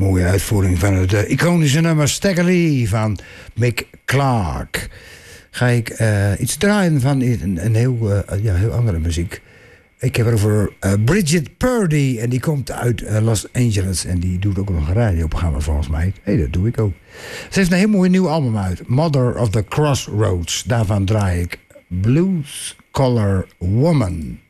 Mooie uitvoering van het iconische nummer Staggerly van Mick Clark. Ga ik iets draaien van een heel andere muziek. Ik heb het over Bridget Purdy. En die komt uit Los Angeles. En die doet ook nog een radioprogramma volgens mij. Dat doe ik ook. Ze heeft een heel mooi nieuw album uit. Mother of the Crossroads. Daarvan draai ik Blues Collar Woman.